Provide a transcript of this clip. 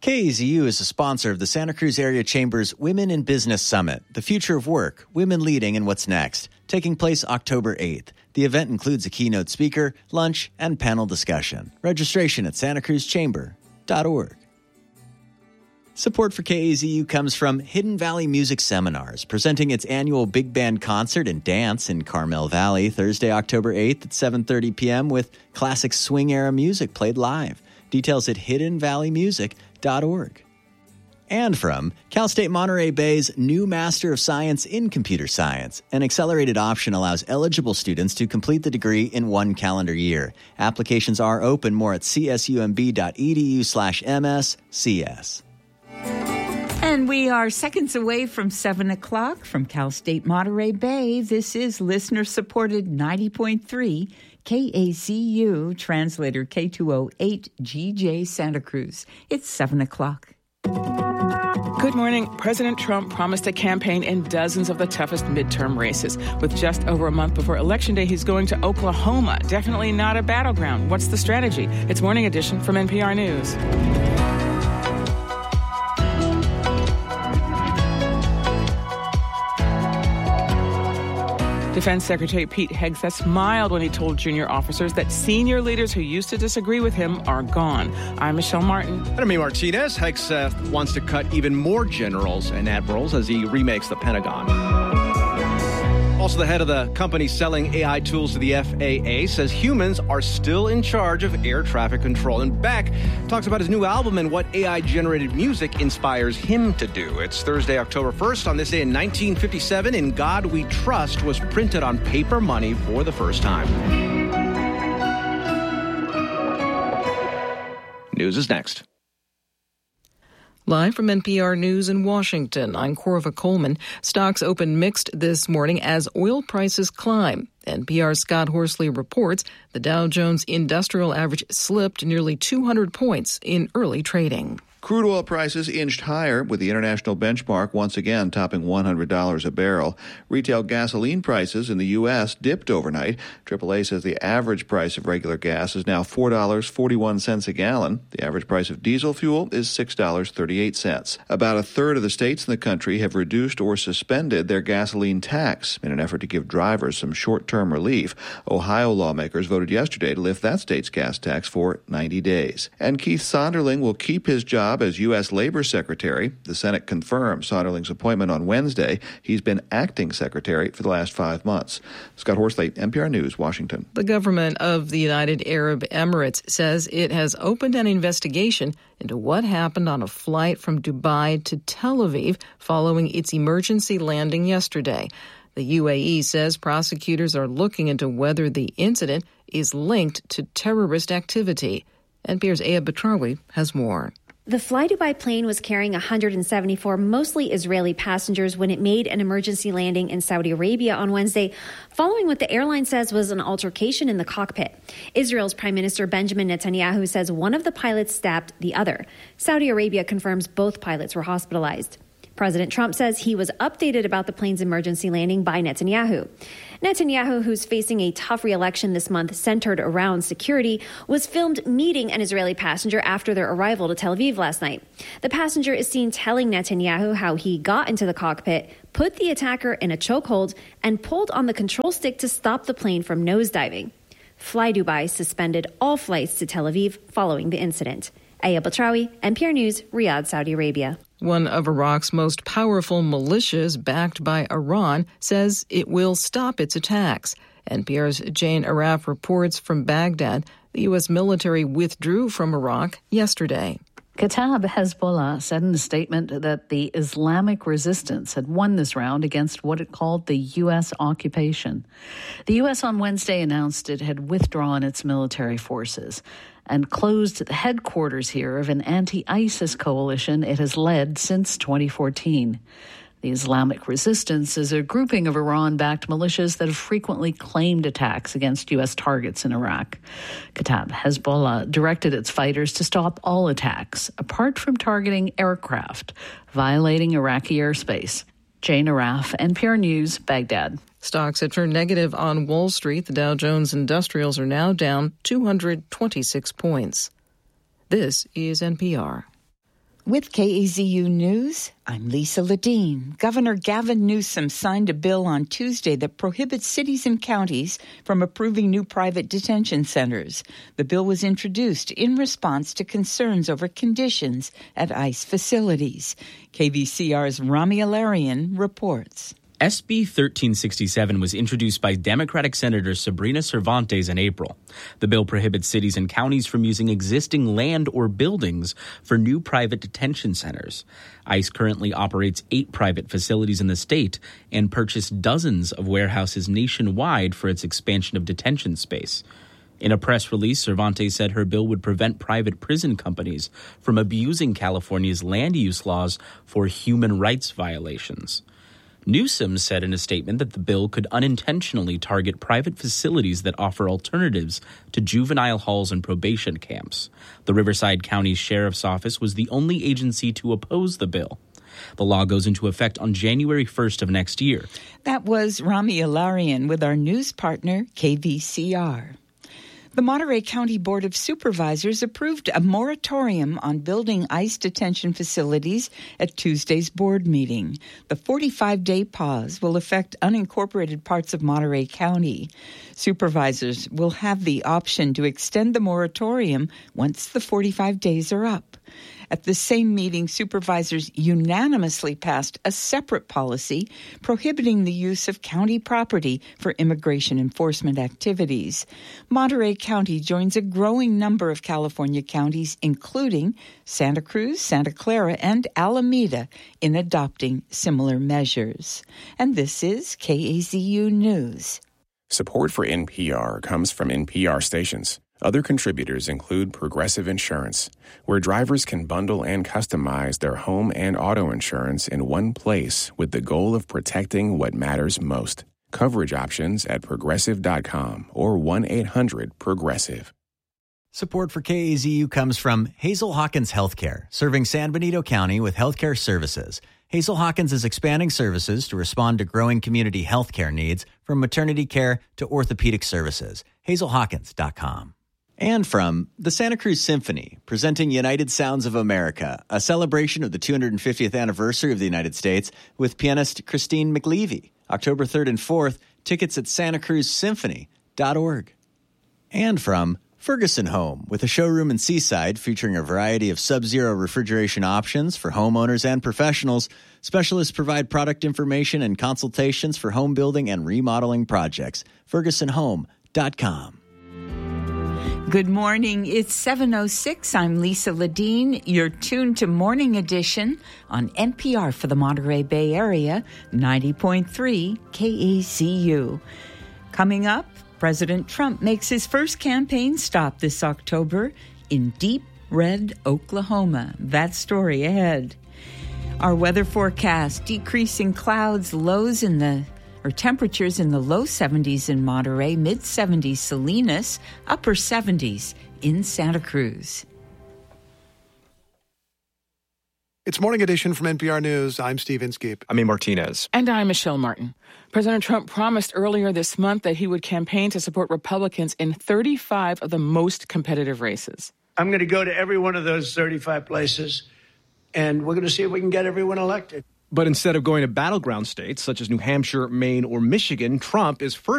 KAZU is a sponsor of the Santa Cruz Area Chamber's Women in Business Summit, The Future of Work, Women Leading and What's Next, taking place October 8th. The event includes a keynote speaker, lunch, and panel discussion. Registration at santacruzchamber.org. Support for KAZU comes from Hidden Valley Music Seminars, presenting its annual big band concert and dance in Carmel Valley, Thursday, October 8th at 7:30 p.m. with classic swing-era music played live. Details at hiddenvalleymusic.org. And from Cal State Monterey Bay's new Master of Science in Computer Science. An accelerated option allows eligible students to complete the degree in one calendar year. Applications are open. More at csumb.edu/MSCS. And we are seconds away from 7 o'clock from Cal State Monterey Bay. This is listener-supported 90.3 KAZU, translator K208GJ Santa Cruz. It's 7 o'clock. Good morning. President Trump promised a campaign in dozens of the toughest midterm races. With just over a month before Election Day, he's going to Oklahoma. Definitely not a battleground. What's the strategy? It's Morning Edition from NPR News. Defense Secretary Pete Hegseth smiled when he told junior officers that senior leaders who used to disagree with him are gone. I'm Michelle Martin. And I'm Amy Martinez. Hegseth wants to cut even more generals and admirals as he remakes the Pentagon. Also, the head of the company selling AI tools to the FAA says humans are still in charge of air traffic control. And Beck talks about his new album and what AI-generated music inspires him to do. It's Thursday, October 1st. On this day in 1957, In God We Trust was printed on paper money for the first time. News is next. Live from NPR News in Washington, I'm Corva Coleman. Stocks opened mixed this morning as oil prices climb. NPR's Scott Horsley reports the Dow Jones Industrial Average slipped nearly 200 points in early trading. Crude oil prices inched higher, with the international benchmark once again topping $100 a barrel. Retail gasoline prices in the U.S. dipped overnight. AAA says the average price of regular gas is now $4.41 a gallon. The average price of diesel fuel is $6.38. About a third of the states in the country have reduced or suspended their gasoline tax in an effort to give drivers some short-term relief. Ohio lawmakers voted yesterday to lift that state's gas tax for 90 days. And Keith Sonderling will keep his job as U.S. Labor Secretary. The Senate confirmed Sonderling's appointment on Wednesday. He's been acting secretary for the last 5 months. Scott Horsley, NPR News, Washington. The government of the United Arab Emirates says it has opened an investigation into what happened on a flight from Dubai to Tel Aviv following its emergency landing yesterday. The UAE says prosecutors are looking into whether the incident is linked to terrorist activity. NPR's Aya Batrawi has more. The Fly Dubai plane was carrying 174 mostly Israeli passengers when it made an emergency landing in Saudi Arabia on Wednesday, following what the airline says was an altercation in the cockpit. Israel's Prime Minister Benjamin Netanyahu says one of the pilots stabbed the other. Saudi Arabia confirms both pilots were hospitalized. President Trump says he was updated about the plane's emergency landing by Netanyahu. Netanyahu, who's facing a tough re-election this month centered around security, was filmed meeting an Israeli passenger after their arrival to Tel Aviv last night. The passenger is seen telling Netanyahu how he got into the cockpit, put the attacker in a chokehold, and pulled on the control stick to stop the plane from nosediving. Fly Dubai suspended all flights to Tel Aviv following the incident. Aya Batrawi, NPR News, Riyadh, Saudi Arabia. One of Iraq's most powerful militias, backed by Iran, says it will stop its attacks. NPR's Jane Araf reports from Baghdad. The U.S. military withdrew from Iraq yesterday. Kataib Hezbollah said in a statement that the Islamic resistance had won this round against what it called the U.S. occupation. The U.S. on Wednesday announced it had withdrawn its military forces and closed the headquarters here of an anti-ISIS coalition it has led since 2014. The Islamic Resistance is a grouping of Iran-backed militias that have frequently claimed attacks against U.S. targets in Iraq. Kataib Hezbollah directed its fighters to stop all attacks, apart from targeting aircraft, violating Iraqi airspace. Jane Araf, NPR News, Baghdad. Stocks had turned negative on Wall Street. The Dow Jones Industrials are now down 226 points. This is NPR. With KAZU News, I'm Lisa Ledeen. Governor Gavin Newsom signed a bill on Tuesday that prohibits cities and counties from approving new private detention centers. The bill was introduced in response to concerns over conditions at ICE facilities. KVCR's Rami Alarian reports. SB 1367 was introduced by Democratic Senator Sabrina Cervantes in April. The bill prohibits cities and counties from using existing land or buildings for new private detention centers. ICE currently operates 8 private facilities in the state and purchased dozens of warehouses nationwide for its expansion of detention space. In a press release, Cervantes said her bill would prevent private prison companies from abusing California's land use laws for human rights violations. Newsom said in a statement that the bill could unintentionally target private facilities that offer alternatives to juvenile halls and probation camps. The Riverside County Sheriff's Office was the only agency to oppose the bill. The law goes into effect on January 1st of next year. That was Rami Alarian with our news partner, KVCR. The Monterey County Board of Supervisors approved a moratorium on building ICE detention facilities at Tuesday's board meeting. The 45-day pause will affect unincorporated parts of Monterey County. Supervisors will have the option to extend the moratorium once the 45 days are up. At the same meeting, supervisors unanimously passed a separate policy prohibiting the use of county property for immigration enforcement activities. Monterey County joins a growing number of California counties, including Santa Cruz, Santa Clara, and Alameda, in adopting similar measures. And this is KAZU News. Support for NPR comes from NPR stations. Other contributors include Progressive Insurance, where drivers can bundle and customize their home and auto insurance in one place with the goal of protecting what matters most. Coverage options at Progressive.com or 1-800-PROGRESSIVE. Support for KAZU comes from Hazel Hawkins Healthcare, serving San Benito County with healthcare services. Hazel Hawkins is expanding services to respond to growing community healthcare needs, from maternity care to orthopedic services. HazelHawkins.com. And from the Santa Cruz Symphony, presenting United Sounds of America, a celebration of the 250th anniversary of the United States with pianist Christine McLeavy. October 3rd and 4th, tickets at santacruzsymphony.org. And from Ferguson Home, with a showroom in Seaside featuring a variety of sub-zero refrigeration options for homeowners and professionals. Specialists provide product information and consultations for home building and remodeling projects. FergusonHome.com. Good morning. It's 7:06. I'm Lisa Ledeen. You're tuned to Morning Edition on NPR for the Monterey Bay Area, 90.3 KAZU. Coming up, President Trump makes his first campaign stop this October in Deep Red, Oklahoma. That story ahead. Our weather forecast: decreasing clouds, temperatures in the low 70s in Monterey, mid 70s Salinas, upper 70s in Santa Cruz. It's Morning Edition from NPR News. I'm Steve Inskeep. I'm A. Martinez. And I'm Michelle Martin. President Trump promised earlier this month that he would campaign to support Republicans in 35 of the most competitive races. I'm going to go to every one of those 35 places, and we're going to see if we can get everyone elected. But instead of going to battleground states such as New Hampshire, Maine, or Michigan, Trump is first